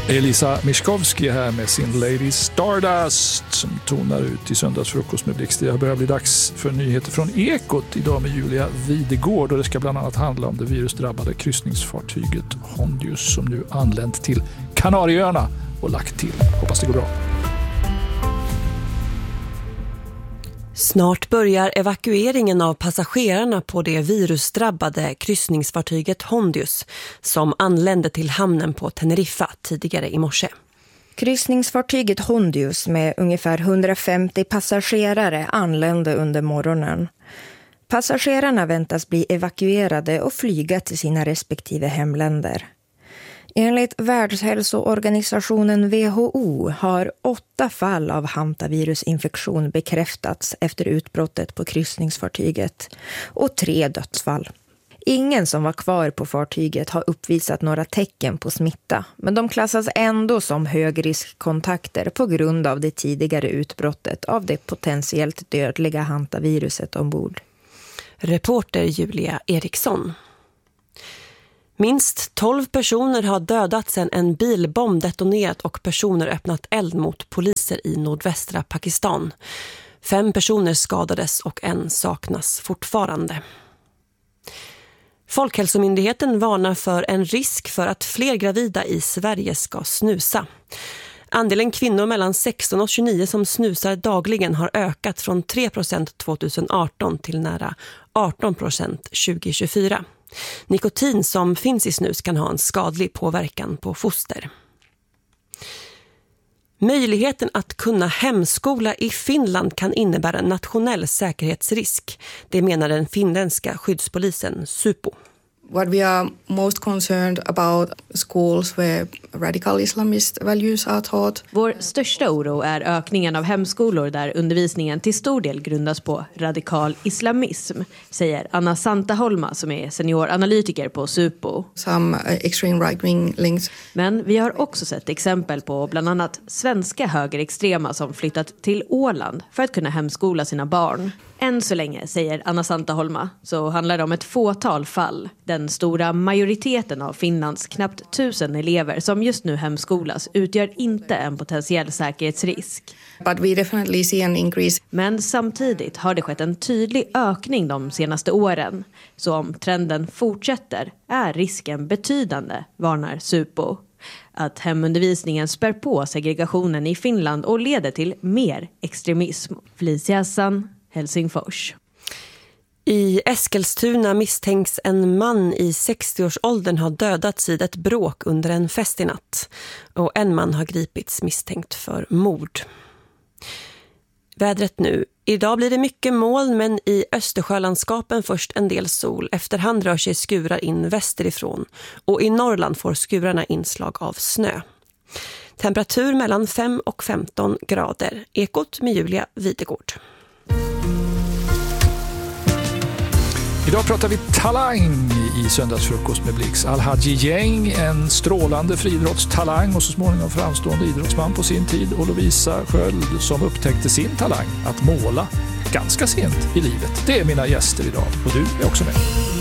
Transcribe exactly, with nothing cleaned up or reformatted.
Elisa Miskovsky här med sin Lady Stardust som tonar ut i söndagsfrukost med Blixt. Det börjar bli dags för nyheter från Ekot idag med Julia Videgård, och det ska bland annat handla om det virusdrabbade kryssningsfartyget Hondius som nu anlänt till Kanarieöarna och lagt till. Hoppas det går bra. Snart börjar evakueringen av passagerarna på det virusdrabbade kryssningsfartyget Hondius som anlände till hamnen på Teneriffa tidigare i morse. Kryssningsfartyget Hondius med ungefär hundrafemtio passagerare anlände under morgonen. Passagerarna väntas bli evakuerade och flyga till sina respektive hemländer. Enligt Världshälsoorganisationen W H O har åtta fall av hantavirusinfektion bekräftats efter utbrottet på kryssningsfartyget och tre dödsfall. Ingen som var kvar på fartyget har uppvisat några tecken på smitta, men de klassas ändå som högriskkontakter på grund av det tidigare utbrottet av det potentiellt dödliga hantaviruset ombord. Reporter Julia Eriksson. Minst tolv personer har dödats sedan en bilbomb detonerat och personer öppnat eld mot poliser i nordvästra Pakistan. Fem personer skadades och en saknas fortfarande. Folkhälsomyndigheten varnar för en risk för att fler gravida i Sverige ska snusa. Andelen kvinnor mellan sexton och tjugonio som snusar dagligen har ökat från tre procent tjugoarton till nära arton procent tjugohundratjugofyra. Nikotin som finns i snus kan ha en skadlig påverkan på foster. Möjligheten att kunna hemskola i Finland kan innebära en nationell säkerhetsrisk. Det menar den finländska skyddspolisen Supo. What we are most concerned about schools where radical Islamist values are taught. Vår största oro är ökningen av hemskolor där undervisningen till stor del grundas på radikal islamism, säger Anna Santaholma som är senioranalytiker på Supo. Some extreme right-wing links. Men vi har också sett exempel på bland annat svenska högerextrema som flyttat till Åland för att kunna hemskola sina barn. Än så länge, säger Anna Santaholma, så handlar det om ett fåtal fall. Den stora majoriteten av Finlands knappt tusen elever som just nu hemskolas utgör inte en potentiell säkerhetsrisk. But we definitely see an increase. Men samtidigt har det skett en tydlig ökning de senaste åren. Så om trenden fortsätter är risken betydande, varnar Supo. Att hemundervisningen spär på segregationen i Finland och leder till mer extremism. Felicia Hassan, Helsingfors. I Eskilstuna misstänks en man i sextioårsåldern ha dödats vid ett bråk under en fest i natt. Och en man har gripits misstänkt för mord. Vädret nu. Idag blir det mycket moln, men i Östersjölandskapen först en del sol. Efterhand rör sig skurar in västerifrån. Och i Norrland får skurarna inslag av snö. Temperatur mellan fem och femton grader. Ekot med Julia Videgård. Idag pratar vi talang i söndagsfrukost med Blix. Al-Haji Gäng, en strålande friidrottstalang och så småningom framstående idrottsman på sin tid, och Lovisa Sköld som upptäckte sin talang att måla ganska sent i livet. Det är mina gäster idag och du är också med.